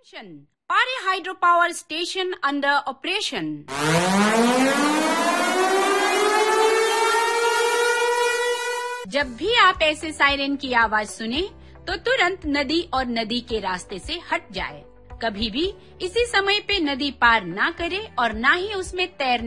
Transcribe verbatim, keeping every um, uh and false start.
Attention! Pari hydropower station under operation. जब भी आप ऐसे सायरन की आवाज सुने, तो तुरंत नदी और नदी के रास्ते से हट जाए। कभी भी इसी समय पे नदी पार ना करे और ना ही उसमें तैरने